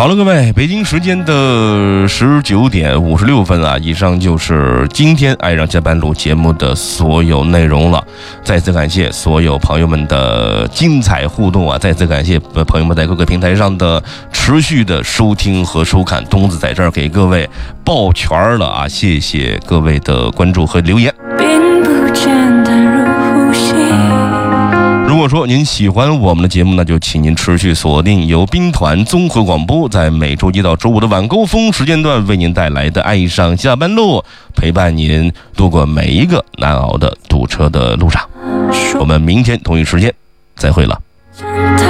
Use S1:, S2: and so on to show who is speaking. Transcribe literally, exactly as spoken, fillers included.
S1: 好了，各位，北京时间的十九点五十六分啊，以上就是今天爱上加班路节目的所有内容了。再次感谢所有朋友们的精彩互动啊！再次感谢朋友们在各个平台上的持续的收听和收看。东子在这儿给各位抱拳了啊！谢谢各位的关注和留言。
S2: 并不简单如呼吸。
S1: 如果说您喜欢我们的节目，那就请您持续锁定由兵团综合广播在每周一到周五的晚高峰时间段为您带来的爱上下班路，陪伴您度过每一个难熬的堵车的路上。我们明天同一时间再会了。